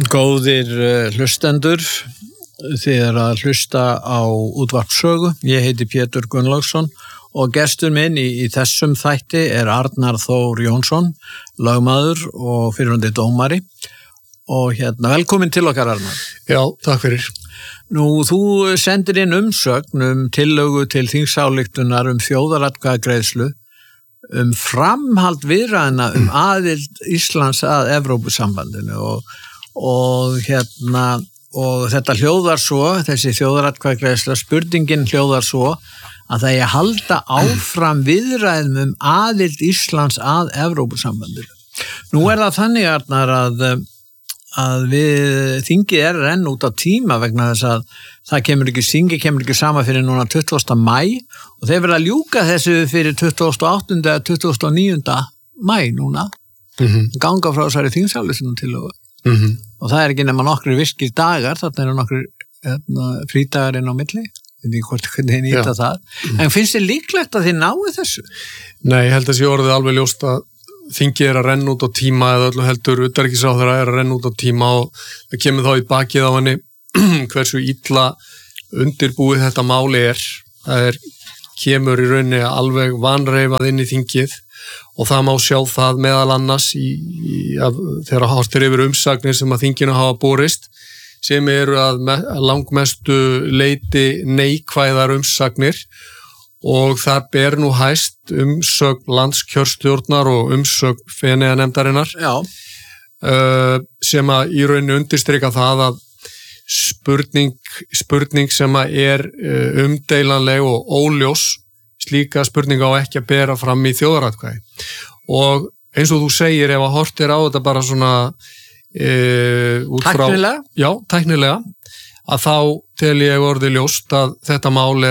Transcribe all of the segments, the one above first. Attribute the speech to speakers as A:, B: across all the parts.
A: Góðir hlustendur, þið að hlusta á útvarpssögu. Ég heiti Pétur Gunnlaugsson og gestur minn í þessum þætti Arnar Þór Jónsson, lögmaður og fyrrverandi dómari. Og velkomin til okkar, Arnar.
B: Já, takk fyrir.
A: Nú, þú sendir inn umsögn tillögu til þingsályktunar þjóðaratkvæðagreiðslu framhald viðræðna aðild Íslands að Evrópusambandinu og þetta hljóðar svo, þessi þjóðaratkvæðagreiðsla, spurningin hljóðar svo að það eigi að halda áfram viðræðum aðild Íslands að Evrópusambandinu. Nú það þannig, Arnar, að við þingið renn út á tíma vegna þess að það kemur ekki sama fyrir núna 20. maí og þeir verða að ljúka þessu fyrir 28. eða 29. maí núna, ganga frá þessari þingsályktun tillögu. Og það ekki nema nokkrir virkir dagar, þarna nokkrir frídagar inn á milli, hvort hvernig þið nýta það. En finnst þið líklegt að þið náu þessu?
B: Nei, ég held að sé orðið alveg ljóst að þingið að renna út á tíma eða öllu heldur utanríkisráðherra að renna út á tíma og það kemur þá í bakið á henni hversu illa undirbúið þetta máli það kemur í rauninni alveg vanreifað inn í þingið og það má sjá það meðal annars þegar horftir yfir umsagnir sem að þinginu hafa borist sem eru að langmestu leyti neikvæðar umsagnir og þar ber nú hæst umsögn landskjörstjórnar og umsögn Feneyjanefndarinnar sem að í rauninni undirstrika það að spurning sem að umdeilanleg og óljós, slíka spurning á ekki að bera fram í þjóðaratkvæði. Og eins og þú segir, ef að horft á þetta bara svona út frá...
A: Tæknilega?
B: Já, tæknilega. Að þá tel ég orðið ljóst að þetta mál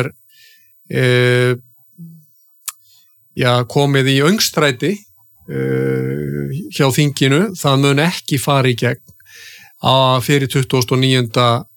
B: komið í öngstræti hjá þinginu, það mun ekki fara í gegn fyrir 29.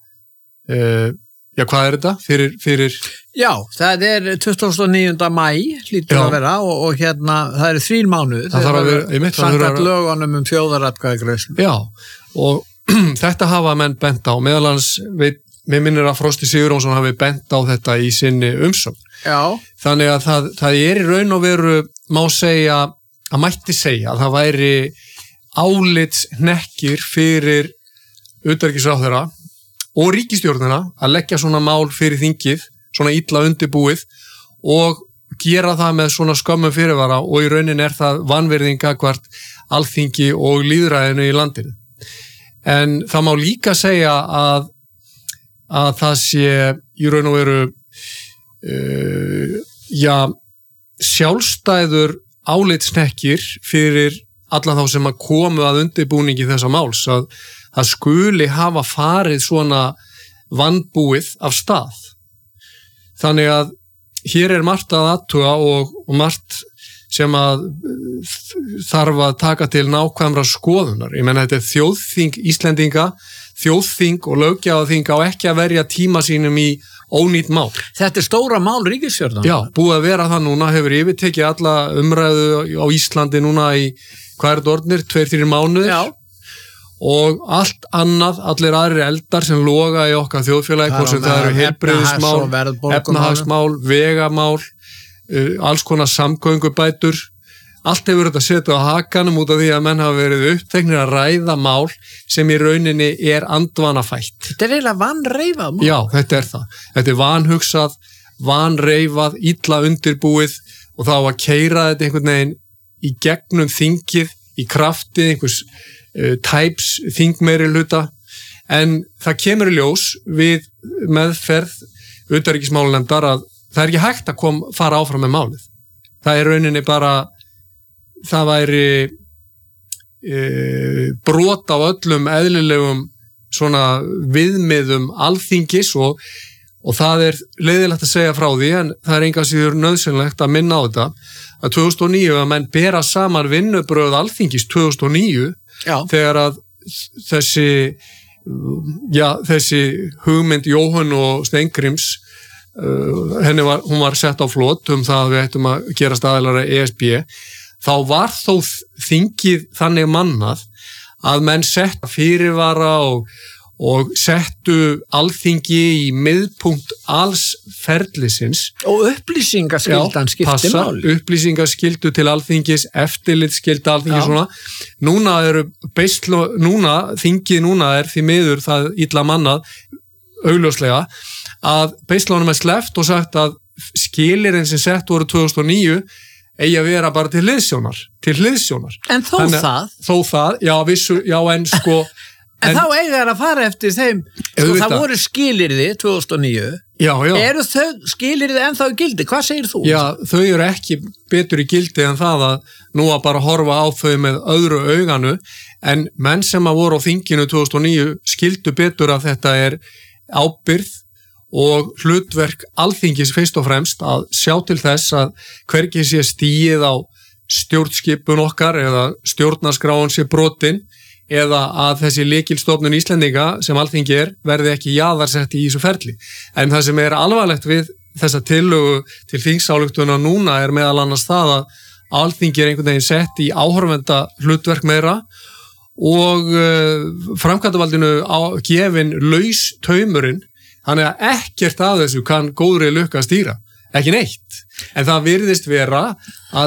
B: Hvað þetta? Fyrir...
A: Já, það 29. maí hlýtur að vera og það 3 mánuðir.
B: Það þarf að vera...
A: Samkvæmt lögunum þjóðaratkvæðagreiðslu.
B: Já, og þetta hafa menn bent á, meðal annars mér minnir að Frosti Sigurjónsson hafi bent á þetta í sinni umsögn.
A: Já.
B: Þannig að það í raun og veru má segja, að mætti segja að það væri álitshnekkir fyrir utanríkisráðherra og ríkisstjórnina að leggja svona mál fyrir þingið, svona illa undirbúið og gera það með svona skömmum fyrirvara og í raunin það vanvirðing gagnvart alþingi og lýðræðinu í landinu. En það má líka segja að það sé í raun og veru sjálfstæður álitshnekkir fyrir alla þá sem að komu að undirbúningi þessa máls að það skuli hafa farið svona vanbúið af stað. Þannig að hér margt að athuga og margt sem að þarf að taka til nákvæmra skoðunar. Ég menna þetta þjóðþing Íslendinga, þjóðþing og löggjafarþing á ekki að verja tíma sínum í ónýtt mál.
A: Þetta stóra mál ríkisstjórnar.
B: Já, búið að vera það núna, hefur yfirtekið alla umræðu á Íslandi núna í orðnir, 2-3 mánuðir. Já. Og allt annað, allir aðrir eldar sem loga í okkar þjóðfélagi, hvort sem það eru heilbrigðismál, efnahagsmál, vegamál, alls konar samgöngubætur. Allt hefur þetta setið á hakanum út af því að menn hafa verið uppteknir að ræða mál sem í rauninni andvanafætt.
A: Þetta eiginlega vanreifað mál.
B: Já, þetta það. Þetta vanhugsað, vanreifað, illa undirbúið og þá að keyra þetta einhvern veginn í gegnum þingið, í kraftið einhvers tæps þingmeirihluta en það kemur í ljós við meðferð utanríkismálanefndar að það ekki hægt að fara áfram með málið. Það rauninni bara það væri brot á öllum eðlilegum svona viðmiðum alþingis og það leiðilegt að segja frá því en það engan síður nauðsynlegt að minna á þetta að 2009 að menn bera saman vinnubrögð alþingis 2009 þegar að þessi hugmynd Jóhann og Steingríms hún var sett á flot það að við ættum að gerast aðilar að ESB þá var þó þingið þannig mannað að menn setta fyrirvara og settu Alþingi í miðpunkt alls ferlisins.
A: Og upplýsingaskyldan skipti máli.
B: Upplýsingaskyldu til Alþingis, eftirlitsskylda Alþingis svona. Þingið núna er því miður það illa mannað, augljóslega, að beislunum sleppt og sagt að skilyrðin sem sett voru 2009 eigi að vera bara til hliðsjónar.
A: En þó það?
B: Já, vissu, já, en sko...
A: En þá eiga að fara eftir þeim, sko það voru skilyrði 2009,
B: já.
A: Eru þau skilyrði ennþá í gildi? Hvað segir þú?
B: Já, þau eru ekki betur í gildi en það að nú að bara horfa á þau með öðru auganu, en menn sem að voru á þinginu 2009 skildu betur að þetta er ábyrgð og hlutverk Alþingis fyrst og fremst að sjá til þess að hvergi sé stigið á stjórnskipun okkar eða stjórnarskráin sé brotin, eða að þessi lykilstofnun Íslendinga sem Alþingi verði ekki jaðarsett í þessu ferli. En það sem alvarlegt við þessa tillögu til þingsályktunar núna meðal annars það að Alþingi einhvern veginn sett í áhorfenda hlutverk meira og framkvæmdavaldinu gefin laus taumurinn, þannig að ekkert af þessu kann góðri lukka stýra, ekki neitt. En það virðist vera að